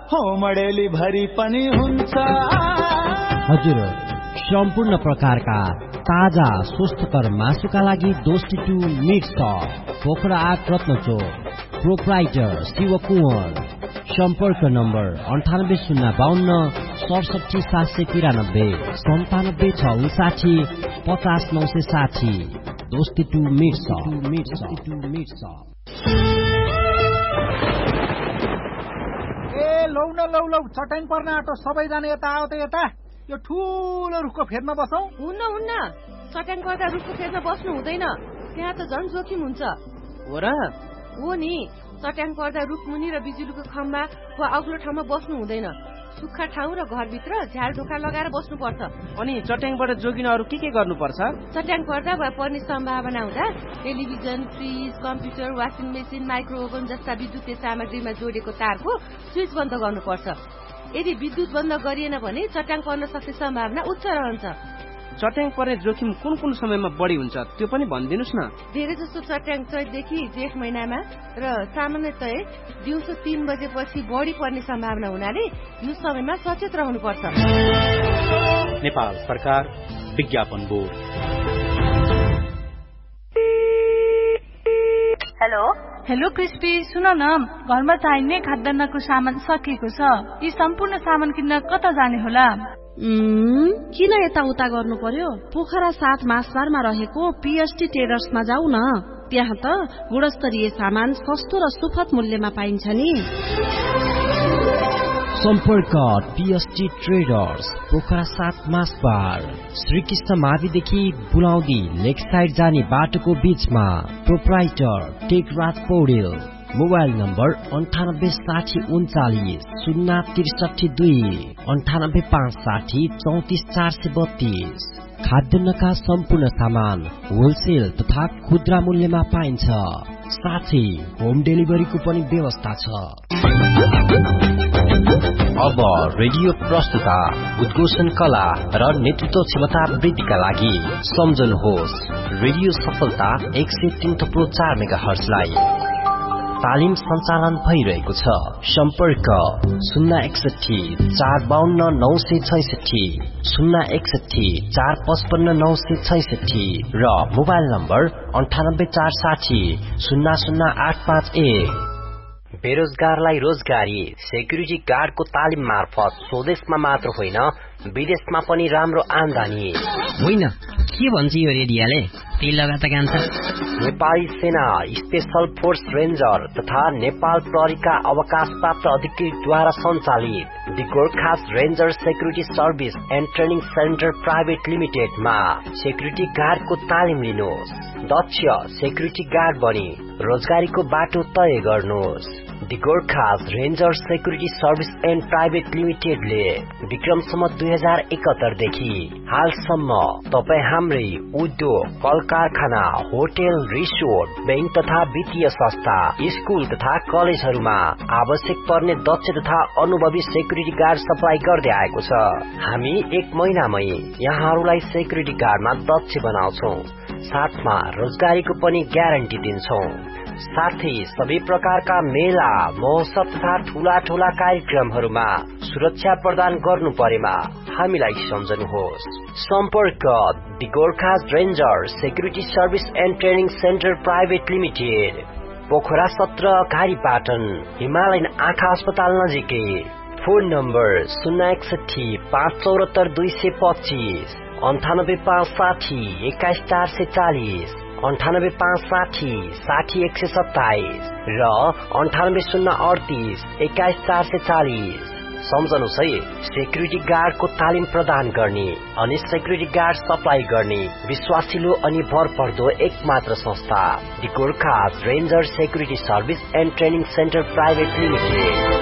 Home delivery पनि हुन्छ। हजुर, सम्पूर्ण प्रकारका ताजा स्वस्थकर मासुका लागि दोस्ती to meet shop, Pokhara 8 रत्नचोक, proprietor Shiv Kunwar. सम्पर्क नम्बर 9802 67 793 97 659 50 960। दोस्ती टु मिट सप। ए लौ न लौ चट्याङ पर्न आँटो, सबैजना यता आओ त यता। यो ठुलो रुखको फेदमा बसौँ। हुन्न, चट्याङ पर्दा रुखको फेदमा बस्नु हुँदैन, त्यहाँ त झन् जोखिम हुन्छ। हो र? हो नि, चट्याङ पर्दा रुखमुनि र बिजुलीको खम्बा वा अग्लो ठाउँमा बस्नु हुँदैन। सुक्खा ठाउँ र घरभित्र झ्याल ढोका लगाएर बस्नुपर्छ। अनि चट्याङबाट जोगिन अरू के गर्नुपर्छ? चट्याङ पर्दा वा पर्ने सम्भावना हुँदा television, fridge, computer, washing machine, माइक्रोओभन जस्ता विद्युतीय सामग्रीमा जोडेको तारको स्विच बन्द गर्नुपर्छ। यदि विद्युत बन्द गरिएन भने चट्याङ पर्न सक्ने सम्भावना उच्च रहन्छ। चट्याङ पर्ने जोखिम कुन समयमा बढी हुन्छ त्यो पनि भनिदिनुस् न। धेरै जसो चट्याङ चैतदेखि जेठ महिनामा र सामान्यतया दिउँसो 3 बजेपछि बढी पर्ने सम्भावना हुनाले यो समयमा सचेत रहनुपर्छ। नेपाल सरकार विज्ञापन बोर्ड। हेलो क्रिस्पी, सुन न, घरमा चाहिने खाद्यान्नको सामान सकिएको छ। यी सम्पूर्ण सामान किन्न कता जाने होला? किन यताउता गर्नु पर्यो? पोखरा 7 मासबारमा रहेको पीएसटी ट्रेडर्समा जाऊ न। त्यहाँ त गुणस्तरीय सामान सस्तो र सुपथ मूल्यमा पाइन्छ नि। सम्पर्क पीएसटी ट्रेडर्स, पोखरा 7 मासबार, श्रीकृष्ण माविदेखि बुलाउँदी लेक साइड जाने बाटोको बीचमा। Proprietor Tekraj Paudel. Mobile number 986039 063 98560 34432। खाद्यान्नका सम्पूर्ण सामान होलसेल तथा खुद्रा मूल्यमा पाइन्छ। साथै होम डेलिभरीको पनि व्यवस्था छ। अब रेडियो प्रस्तुता उद्घोषण कला र नेतृत्व क्षमता वृद्धिका लागि सम्झनुहोस् रेडियो सफलता 103.4 मेगाहर्जलाई। तालिम सञ्चालन भइरहेको छ। सम्पर्क 061 452 966 061 455 966 र मोबाइल नम्बर 98460 00851। बेरोजगारलाई रोजगारी सेक्युरिटी गार्डको तालिम मार्फत स्वदेशमा मात्र होइन विदेशमा पनि राम्रो आमदानी। होइन, के भन्छ यो रेडियोले? त्यही लगाता कान्छ। नेपाली सेना स्पेशल फोर्स रेन्जर तथा नेपाल प्रहरीका अवकाश प्राप्त अधिकृतद्वारा सञ्चालित the Gorkhas ranger security service and training centre private लिमिटेडमा security गार्डको तालिम लिनुहोस्। दक्ष सेक्युरिटी गार्ड बनी रोजगारीको बाटो तय गर्नुहोस्। The Gorkhas ranger security service and private लिमिटेडले विक्रमसम्म 2071 देखि हालसम्म तपाई हाम्रै उद्योग, कल कारखाना, होटल, रिसोर्ट, बैंक तथा वित्तीय संस्था, स्कुल तथा कलेजहरूमा आवश्यक पर्ने दक्ष तथा अनुभवी सेक्युरिटी गार्ड सप्लाई गर्दै आएको छ। हामी 1 महिनामै यहाँहरूलाई सेक्युरिटी गार्डमा दक्ष बनाउँछौं। साथमा रोजगारीको पनि ग्यारेन्टी दिन्छौं। साथै सबै प्रकारका मेला, महोत्सव तथा ठूला कार्यक्रमहरूमा सुरक्षा प्रदान गर्नु परेमा हामीलाई सम्झनुहोस्। सम्पर्क the Gorkhas ranger security service and training centre private limited, Pokhara 17 घारीपाटन, Himalayan आँखा अस्पताल नजिकै। फोन नम्बर 061 574 225 98560 21440 98560 60127 र 98038 21440। सम्झनुहोस् है, सेक्युरिटी गार्डको तालिम प्रदान गर्ने अनि सेक्युरिटी गार्ड सप्लाई गर्ने विश्वासिलो अनि भरपर्दो एकमात्र संस्था the Gorkhas ranger security service and training centre private limited.